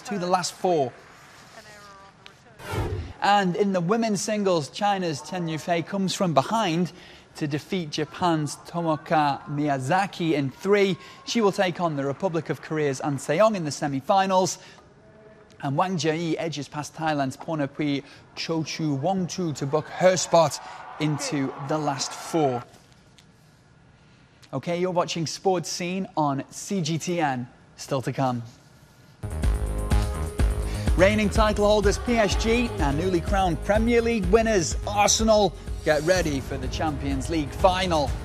to the last 4. And in the women's singles, China's Chen Yufei comes from behind to defeat Japan's Tomoka Miyazaki in 3. She will take on the Republic of Korea's An Se-young in the semi-finals. And Wang Jieyi edges past Thailand's Pornapui Chochu Wongchu to book her spot into the last 4. Okay, you're watching Sports Scene on CGTN. Still to come. Reigning title holders PSG and newly crowned Premier League winners Arsenal get ready for the Champions League final.